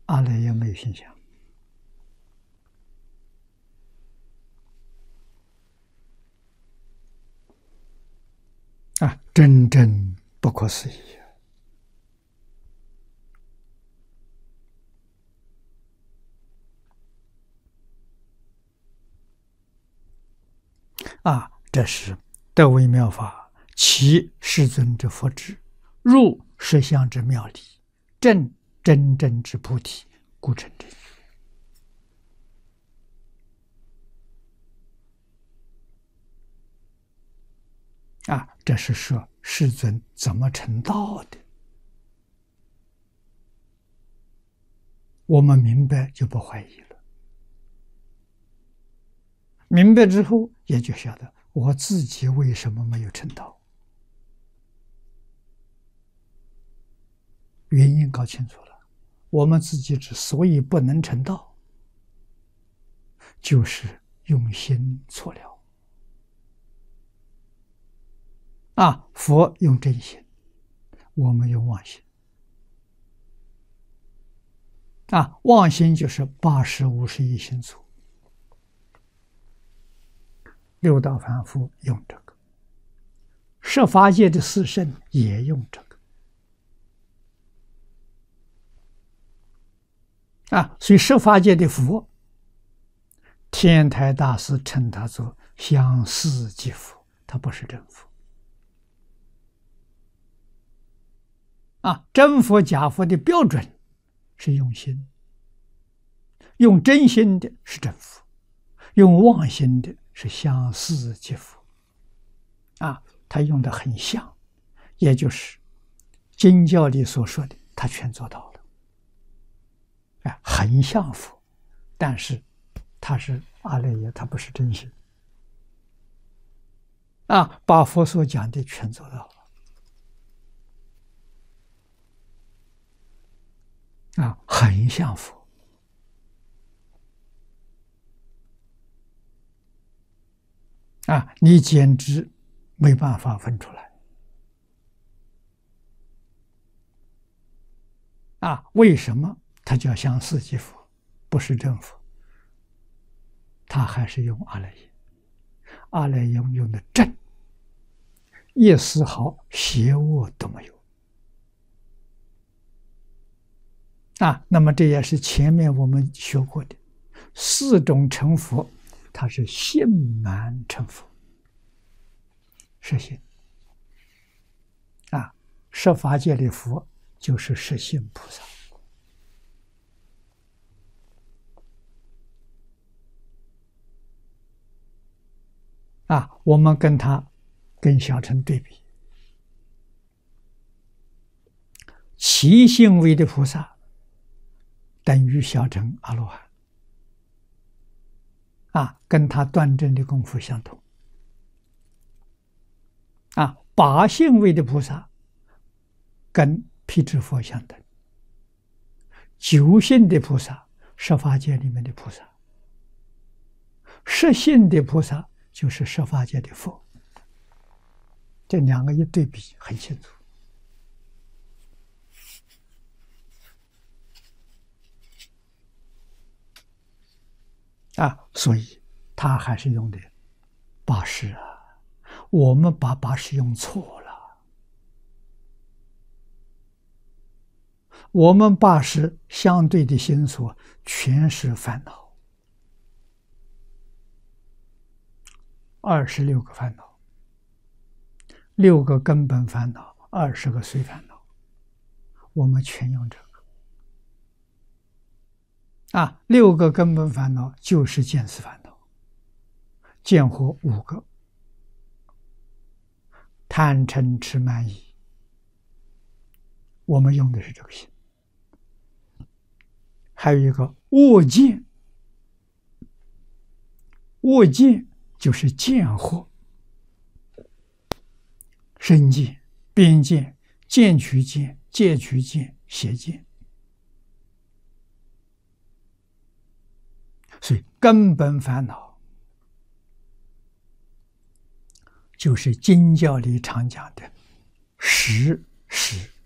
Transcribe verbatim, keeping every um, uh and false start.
阿赖耶没有形象啊，真正不可思议啊！这是得为妙法，其世尊之佛智，入实相之妙理，证真正之菩提，故成真。啊，这是说世尊怎么成道的？我们明白就不怀疑了。明白之后，也就晓得我自己为什么没有成道，原因搞清楚了。我们自己之所以不能成道，就是用心错了。啊，佛用真心，我们用妄心。啊，妄心就是八十五十一心处，六道凡夫用这个，十法界的四圣也用这个。啊，所以十法界的佛，天台大师称他做相似即佛，他不是真佛。啊，真佛假佛的标准是用心，用真心的是真佛，用妄心的是相似即佛。啊，他用的很像，也就是经教里所说的，他全做到了。哎，很像佛，但是他是阿赖耶，他不是真心。啊，把佛所讲的全做到了。啊，很像佛。啊，你简直没办法分出来。啊，为什么它叫相似即佛，不是真佛？他还是用阿赖耶，阿赖耶用的正，一丝毫邪恶都没有。啊，那么这也是前面我们学过的四种成佛，它是性满成佛，实性。啊，十法界的佛就是实性菩萨。啊，我们跟他跟小乘对比，其性位的菩萨等于小乘阿罗汉。啊，跟他断证的功夫相同。啊，八性位的菩萨跟辟支佛相等。九性的菩萨，十法界里面的菩萨。十性的菩萨就是十法界的佛。这两个一对比很清楚。啊，所以他还是用的八识啊，我们把八识用错了。我们八识相对的心所全是烦恼，二十六个烦恼，六个根本烦恼，二十个随烦恼，我们全用这个。啊，六个根本烦恼就是见思烦恼，见惑五个，贪嗔痴慢疑，我们用的是这个心。还有一个恶见，恶见就是见惑，身见、边见、见取见、戒取见、邪见。所以根本烦恼就是经教里常讲的十识。